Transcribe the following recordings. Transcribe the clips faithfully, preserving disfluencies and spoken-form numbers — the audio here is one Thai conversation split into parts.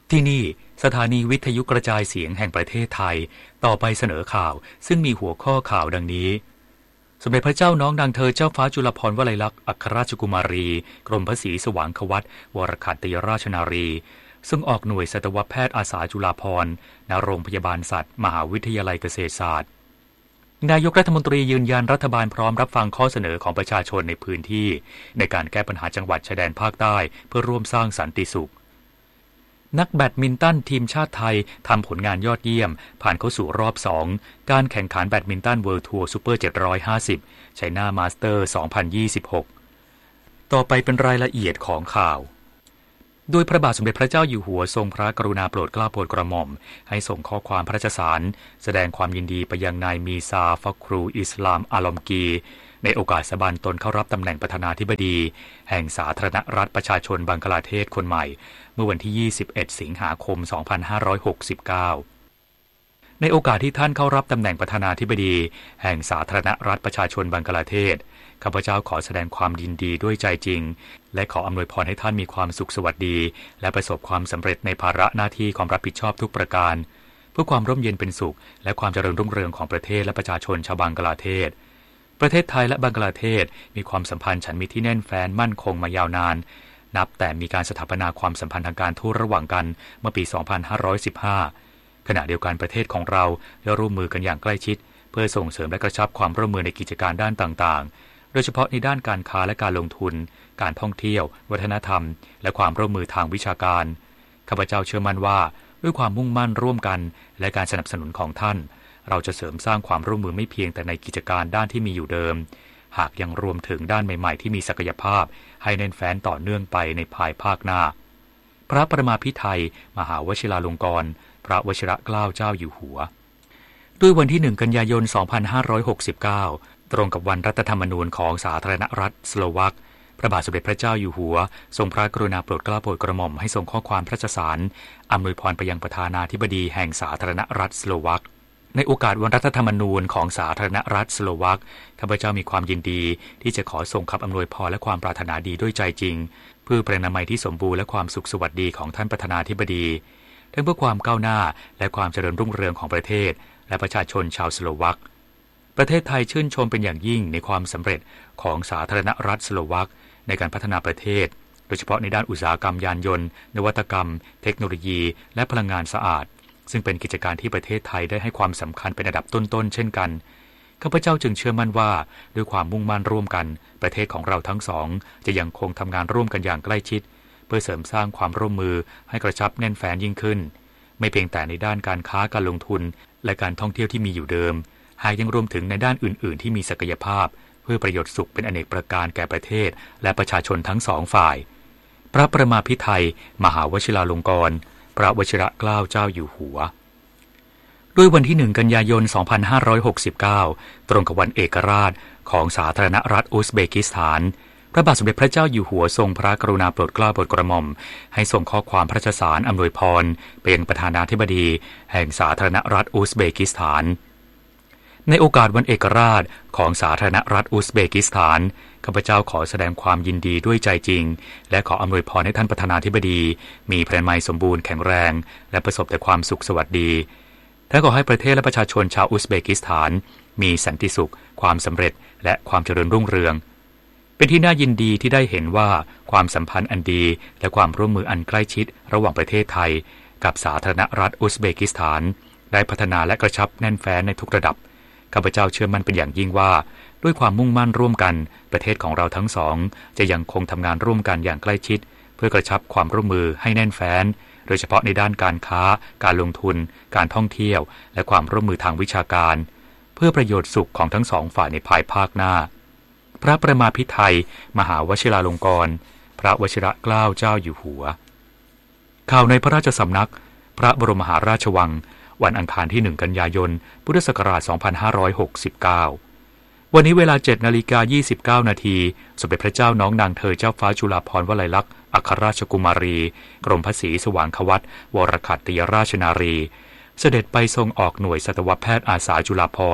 ที่นี่สถานีวิทยุกระจายเสียงแห่งประเทศไทยต่อไปเสนอข่าวซึ่งมีหัวข้อข่าวดังนี้สมเด็จพระเจ้าน้องนางเธอเจ้าฟ้าจุฬาภรณ์วลัยลักษณ์อัครราชกุมารีกรมพระศรีสว่างควัตวรขัตติยราชนารีซึ่งออกหน่วยสัตวแพทย์อาสาจุฬาภรณ์ณโรงพยาบาลสัตว์มหาวิทยาลัยเกษตรศาสตร์นายกรัฐมนตรียืนยันรัฐบาลพร้อมรับฟังข้อเสนอของประชาชนในพื้นที่ในการแก้ปัญหาจังหวัดชายแดนภาคใต้เพื่อร่วมสร้างสันติสุขนักแบดมินตันทีมชาติไทยทำผลงานยอดเยี่ยมผ่านเข้าสู่รอบสองการแข่งขันแบดมินตันเวิลด์ทัวร์ซูเปอร์เจ็ดร้อยห้าสิบไชน่ามาสเตอร์สองพันยี่สิบหกต่อไปเป็นรายละเอียดของข่าวโดยพระบาทสมเด็จพระเจ้าอยู่หัวทรงพระกรุณาโปรดเกล้าโปรดกระหม่อมให้ส่งข้อความพระราชสารแสดงความยินดีไปยังนายมีซาฟักครูอิสลามอาลอมกีในโอกาสสบันตนเข้ารับตำแหน่งประธานาธิบดีแห่งสาธารณรัฐประชาชนบังกลาเทศคนใหม่เมื่อวันที่ยี่สิบเอ็ดสิงหาคมสองพันห้าร้อยหกสิบเก้าในโอกาสที่ท่านเข้ารับตำแหน่งประธานาธิบดีแห่งสาธารณรัฐประชาชนบังกลาเทศข้าพเจ้าขอแสดงความยินดีด้วยใจจริงและขออำนวยพรให้ท่านมีความสุขสวัสดีและประสบความสำเร็จในภาระหน้าที่ความรับผิดชอบทุกประการเพื่อความร่มเย็นเป็นสุขและความเจริญรุ่งเรืองของประเทศและประชาชนชาวบังกลาเทศประเทศไทยและบังกลาเทศมีความสัมพันธ์ฉันมิตรที่แน่นแฟ้นมั่นคงมายาวนานนับแต่มีการสถาปนาความสัมพันธ์ทางการทูตระหว่างกันเมื่อปีสองพันห้าร้อยสิบห้าขณะเดียวกันประเทศของเราได้ร่วมมือกันอย่างใกล้ชิดเพื่อส่งเสริมและกระชับความร่วมมือในกิจการด้านต่างๆโดยเฉพาะในด้านการค้าและการลงทุนการท่องเที่ยววัฒนธรรมและความร่วมมือทางวิชาการข้าพเจ้าเชื่อมั่นว่าด้วยความมุ่งมั่นร่วมกันและการสนับสนุนของท่านเราจะเสริมสร้างความร่วมมือไม่เพียงแต่ในกิจการด้านที่มีอยู่เดิมหากยังรวมถึงด้านใหม่ๆที่มีศักยภาพให้แน่นแฟ้นต่อเนื่องไปในภายภาคหน้าพระประมาภิไธยมหาวชิราลงกรณ์พระวชิรเกล้าเจ้าอยู่หัวด้วยวันที่หนึ่งกันยายนสองพันห้าร้อยหกสิบเก้าตรงกับวันรัฐธรรมนูญของสาธารณรัฐสโลวักพระบาทสมเด็จพระเจ้าอยู่หัวทรงพระกรุณาโปรดเกล้าโปรดกระหม่อมให้ส่งข้อความพระราชสารอำนวยพรไปยังประธานาธิบดีแห่งสาธารณรัฐสโลวักในโอกาสวันรัฐธรรมนูญของสาธารณรัฐสโลวักข้าพเจ้ามีความยินดีที่จะขอส่งคำอำนวยพรและความปรารถนาดีด้วยใจจริงเพื่อประนามัยที่สมบูรณ์และความสุขสวัสดีของท่านประธานาธิบดีทั้งเพื่อความก้าวหน้าและความเจริญรุ่งเรืองของประเทศและประชาชนชาวสโลวักประเทศไทยชื่นชมเป็นอย่างยิ่งในความสำเร็จของสาธารณรัฐสโลวักในการพัฒนาประเทศโดยเฉพาะในด้านอุตสาหกรรมยานยนต์นวัตกรรมเทคโนโลยีและพลังงานสะอาดซึ่งเป็นกิจการที่ประเทศไทยได้ให้ความสำคัญเป็นอันดับต้นๆเช่นกันข้าพเจ้าจึงเชื่อมั่นว่าด้วยความมุ่งมั่นร่วมกันประเทศของเราทั้งสองจะยังคงทำงานร่วมกันอย่างใกล้ชิดเพื่อเสริมสร้างความร่วมมือให้กระชับแน่นแฟ้นยิ่งขึ้นไม่เพียงแต่ในด้านการค้าการลงทุนและการท่องเที่ยวที่มีอยู่เดิมหากยังรวมถึงในด้านอื่นๆที่มีศักยภาพเพื่อประโยชน์สุขเป็นอเนกประการแก่ประเทศและประชาชนทั้งสองฝ่ายพระประมาภิไธยมหาวชิราลงกรณ์พระวชิรเกล้าเจ้าอยู่หัวด้วยวันที่หนึ่งกันยายนสองพันห้าร้อยหกสิบเก้าตรงกับวันเอกราชของสาธารณรัฐอุซเบกิสถานพระบาทสมเด็จพระเจ้าอยู่หัวทรงพระกรุณาโปรดเกล้าโปรดกระหม่อมให้ส่งข้อความพระราชสารอำนวยพรไปยังประธานาธิบดีแห่งสาธารณรัฐอุซเบกิสถานในโอกาสวันเอกราชของสาธารณรัฐอุซเบกิสถานข้าพเจ้าขอแสดงความยินดีด้วยใจจริงและขออำนวยพรให้ท่านประธานาธิบดีมีพระมัยสมบูรณ์แข็งแรงและประสบแต่ความสุขสวัสดีและขอให้ประเทศและประชาชนชาวอุซเบกิสถานมีสันติสุขความสำเร็จและความเจริญรุ่งเรืองเป็นที่น่ายินดีที่ได้เห็นว่าความสัมพันธ์อันดีและความร่วมมืออันใกล้ชิดระหว่างประเทศไทยกับสาธารณรัฐอุซเบกิสถานได้พัฒนาและกระชับแน่นแฟ้นในทุกระดับข้าพเจ้าเชื่อมั่นเป็นอย่างยิ่งว่าด้วยความมุ่งมั่นร่วมกันประเทศของเราทั้งสองจะยังคงทำงานร่วมกันอย่างใกล้ชิดเพื่อกระชับความร่วมมือให้แน่นแฟ้นโดยเฉพาะในด้านการค้าการลงทุนการท่องเที่ยวและความร่วมมือทางวิชาการเพื่อประโยชน์สุขของทั้งสองฝ่ายในภายภาคหน้าพระประมาภิไธยมหาวชิราลงกรณ์พระวชิรเกล้าเจ้าอยู่หัวข่าวในพระราชสำนักพระบรมมหาราชวังวันอังคารที่หนึ่งกันยายนพุทธศักราชสองพันห้าร้อยหกสิบเก้าวันนี้เวลา เจ็ดนาฬิกายี่สิบเก้านาทีสมเด็จพระเจ้าน้องนางเธอเจ้าฟ้าจุฬาภรณ์วลัยลักษณ์อัครราชกุมารีกรมพระศรีสว่างควัตวรขัตติยราชนารีเสด็จไปทรงออกหน่วยสัตวแพทย์อาสาจุฬาภรณ์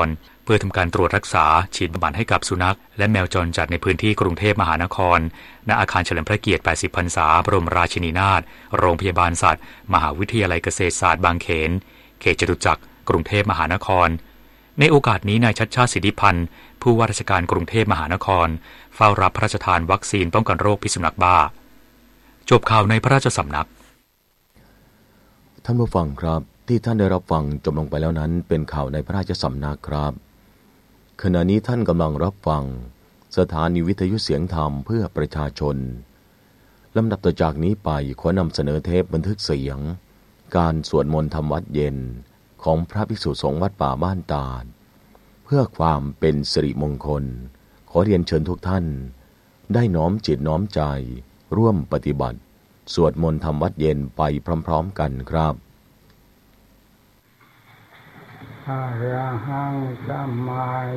เพื่อทำการตรวจรักษาฉีดบำบัดให้กับสุนัขและแมวจรจัดในพื้นที่กรุงเทพมหานครณอาคารเฉลิมพระเกียรติแปดสิบพรรษาบรมราชินีนาถโรงพยาบาลสัตว์มหาวิทยาลัยเกษตรศาสตร์บางเขนเขตจตุจักรกรุงเทพมหานครในโอกาสนี้นายชัชชาติสิทธิพันธ์ผู้ว่าราชการกรุงเทพมหานครเฝ้ารับพระราชทานวัคซีนป้องกันโรคพิษสุนัขบ้าจบข่าวในพระราชสำนักท่านผู้ฟังครับที่ท่านได้รับฟังจบลงไปแล้วนั้นเป็นข่าวในพระราชสำนักครับขณะนี้ท่านกำลังรับฟังสถานีวิทยุเสียงธรรมเพื่อประชาชนลำดับต่อจากนี้ไปขอนำเสนอเทปบันทึกเสียงการสวดมนต์ทำวัดเย็นของพระภิกษุสงฆ์วัดป่าบ้านตาดเพื่อความเป็นสิริมงคลขอเรียนเชิญทุกท่านได้น้อมจิตน้อมใจร่วมปฏิบัติสวดมนต์ทำวัดเย็นไปพร้อมๆกันครับอะระหังสัมมา